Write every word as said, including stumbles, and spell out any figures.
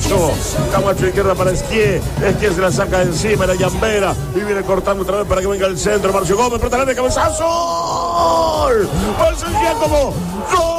Camacho. Camacho izquierda para Esquié. Esquié se la saca de encima, la Llambera. Y viene cortando otra vez para que venga el centro. Marcio Gómez, pero de cabezazo. ¡Gol! ¡Gol! ¡Gol! ¡Gol!